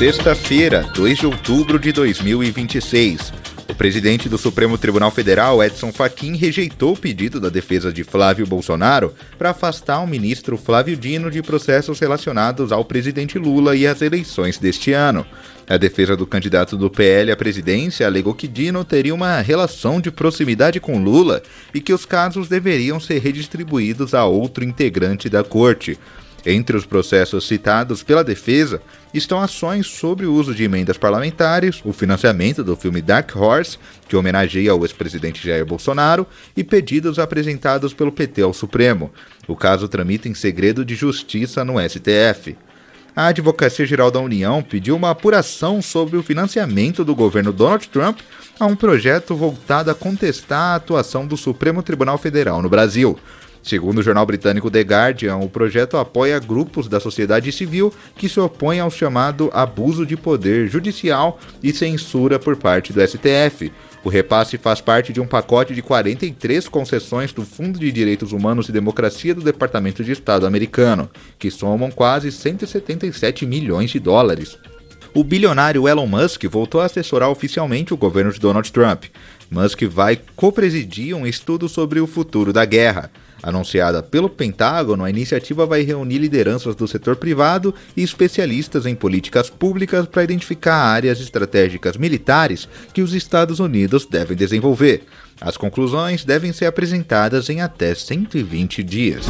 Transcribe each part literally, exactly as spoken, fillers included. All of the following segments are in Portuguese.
Sexta-feira, dois de outubro de dois mil e vinte e seis. O presidente do Supremo Tribunal Federal, Edson Fachin, rejeitou o pedido da defesa de Flávio Bolsonaro para afastar o ministro Flávio Dino de processos relacionados ao presidente Lula e às eleições deste ano. A defesa do candidato do P L à presidência alegou que Dino teria uma relação de proximidade com Lula e que os casos deveriam ser redistribuídos a outro integrante da corte. Entre os processos citados pela defesa estão ações sobre o uso de emendas parlamentares, o financiamento do filme Dark Horse, que homenageia o ex-presidente Jair Bolsonaro, e pedidos apresentados pelo P T ao Supremo. O caso tramita em segredo de justiça no S T F. A Advocacia Geral da União pediu uma apuração sobre o financiamento do governo Donald Trump a um projeto voltado a contestar a atuação do Supremo Tribunal Federal no Brasil. Segundo o jornal britânico The Guardian, o projeto apoia grupos da sociedade civil que se opõem ao chamado abuso de poder judicial e censura por parte do S T F. O repasse faz parte de um pacote de quarenta e três concessões do Fundo de Direitos Humanos e Democracia do Departamento de Estado americano, que somam quase cento e setenta e sete milhões de dólares. O bilionário Elon Musk voltou a assessorar oficialmente o governo de Donald Trump. Musk vai co-presidir um estudo sobre o futuro da guerra. Anunciada pelo Pentágono, a iniciativa vai reunir lideranças do setor privado e especialistas em políticas públicas para identificar áreas estratégicas militares que os Estados Unidos devem desenvolver. As conclusões devem ser apresentadas em até cento e vinte dias.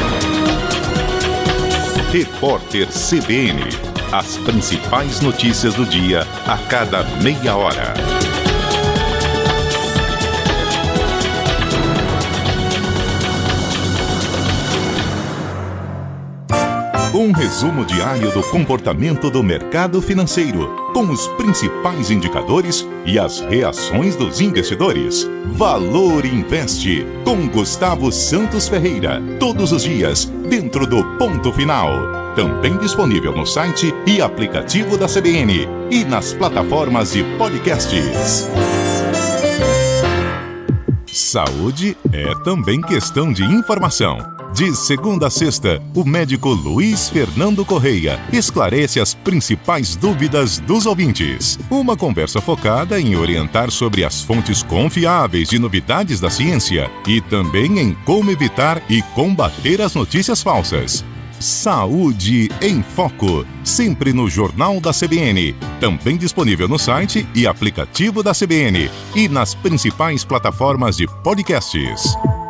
Repórter C B N. As principais notícias do dia a cada meia hora. Um resumo diário do comportamento do mercado financeiro, com os principais indicadores e as reações dos investidores. Valor Investe, com Gustavo Santos Ferreira, todos os dias, dentro do Ponto Final. Também disponível no site e aplicativo da C B N e nas plataformas de podcasts. Saúde é também questão de informação. De segunda a sexta, o médico Luiz Fernando Correia esclarece as principais dúvidas dos ouvintes. Uma conversa focada em orientar sobre as fontes confiáveis de novidades da ciência e também em como evitar e combater as notícias falsas. Saúde em Foco, sempre no Jornal da C B N, também disponível no site e aplicativo da C B N e nas principais plataformas de podcasts.